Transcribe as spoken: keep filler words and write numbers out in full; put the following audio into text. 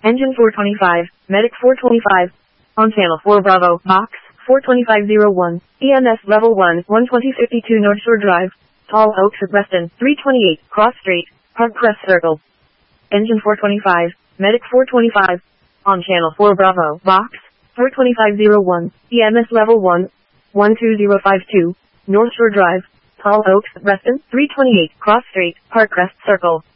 Engine four twenty-five, Medic four twenty-five. On channel four Bravo, Box, four twenty-five oh one, E M S Level one, one twenty fifty-two North Shore Drive, Tall Oaks, Reston, three twenty-eight, Cross Street, Park Crest Circle. Engine four twenty-five, Medic four twenty-five. On channel four Bravo, Box, four twenty-five oh one, E M S Level one, one two zero five two, North Shore Drive, Tall Oaks, Reston, three twenty-eight, Cross Street, Park Crest Circle.